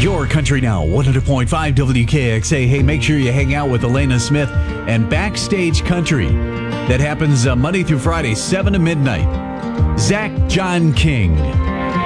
your Country Now, 100.5 WKXA. Hey, make sure you hang out with Elena Smith and Backstage Country. That happens Monday through Friday, 7 to midnight. Zach John King.